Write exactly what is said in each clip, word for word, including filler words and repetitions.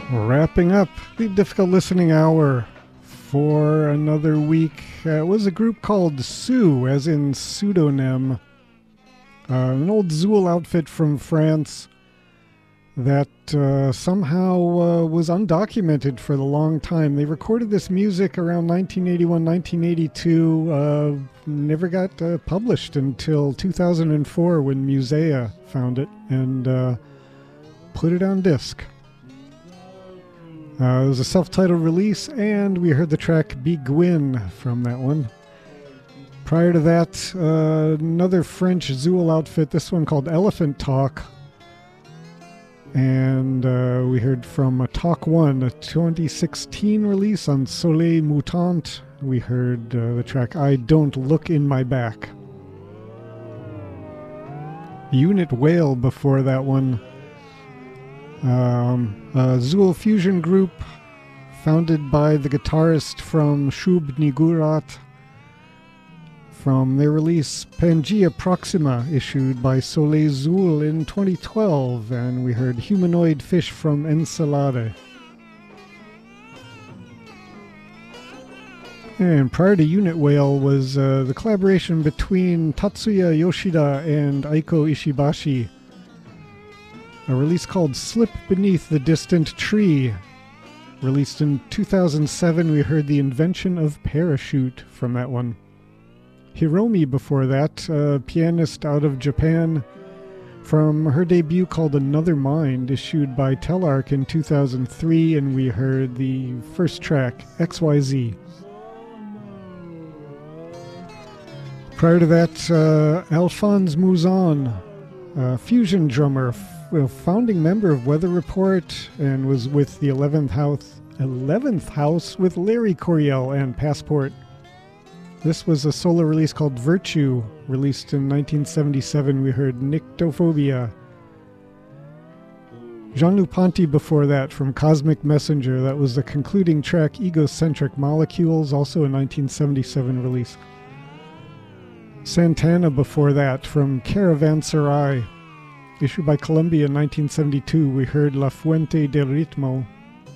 Wrapping up the difficult listening hour for another week uh, was a group called Sue, as in pseudonym, uh, an old Zool outfit from France that uh, somehow uh, was undocumented for the long time. They recorded this music around nineteen eighty-one, nineteen eighty-two, uh, never got uh, published until two thousand four when Musea found it and uh, put it on disc. Uh, it was a self-titled release, and we heard the track Be Gwyn from that one. Prior to that, uh, another French Zool outfit, this one called Elephant Talk. And uh, we heard from uh, Talk One, a twenty sixteen release on Soleil Moutant. We heard uh, the track I Don't Look in My Back. Unit Whale before that one. Um, a Zool fusion group founded by the guitarist from Shub Nigurat, from their release Pangea Proxima, issued by Soleil Zool in twenty twelve, and we heard Humanoid Fish from Ensalade. And prior to Unit Whale was uh, the collaboration between Tatsuya Yoshida and Aiko Ishibashi, a release called Slip Beneath the Distant Tree. Released in two thousand seven, we heard The Invention of Parachute from that one. Hiromi before that, a pianist out of Japan, from her debut called Another Mind, issued by Telarc in two thousand three, and we heard the first track, X Y Z. Prior to that, uh, Alphonse Mouzon, a fusion drummer, a founding member of Weather Report, and was with the eleventh House, eleventh House with Larry Coryell and Passport. This was a solo release called Virtue, released in nineteen seventy-seven. We heard Nyctophobia. Jean-Luc Ponty before that from Cosmic Messenger. That was the concluding track, Egocentric Molecules, also a nineteen seventy-seven release. Santana before that from Caravanserai, issued by Columbia in nineteen seventy-two. We heard La Fuente del Ritmo.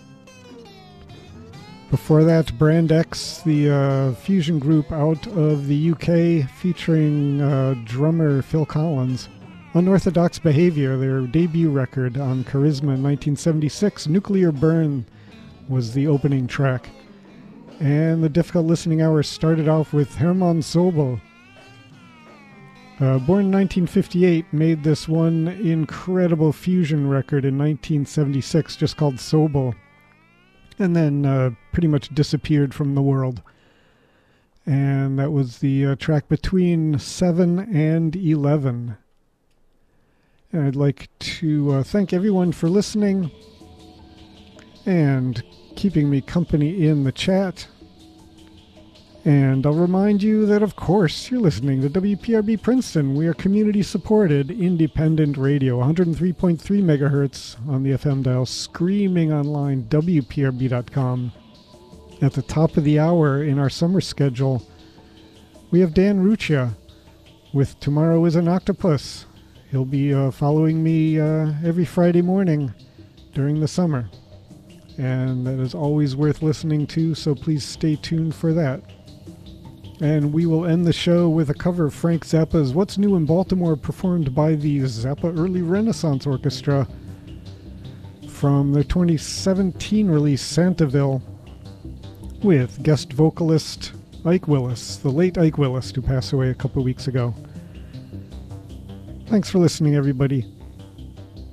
Before that, Brand X, the uh, fusion group out of the U K, featuring uh, drummer Phil Collins. Unorthodox Behavior, their debut record on Charisma in nineteen seventy-six. Nuclear Burn was the opening track. And the difficult listening hour started off with Hermann Sobel. Uh, born in nineteen fifty-eight, made this one incredible fusion record in nineteen seventy-six, just called Sobel, and then uh, pretty much disappeared from the world. And that was the uh, track Between seven and eleven. And I'd like to uh, thank everyone for listening and keeping me company in the chat. And I'll remind you that, of course, you're listening to W P R B Princeton. We are community-supported, independent radio, one hundred three point three megahertz on the F M dial, screaming online, W P R B dot com. At the top of the hour in our summer schedule, we have Dan Ruccia with Tomorrow is an Octopus. He'll be uh, following me uh, every Friday morning during the summer. And that is always worth listening to, so please stay tuned for that. And we will end the show with a cover of Frank Zappa's What's New in Baltimore, performed by the Zappa Early Renaissance Orchestra from their twenty seventeen release Santaville, with guest vocalist Ike Willis, the late Ike Willis, who passed away a couple weeks ago. Thanks for listening, everybody.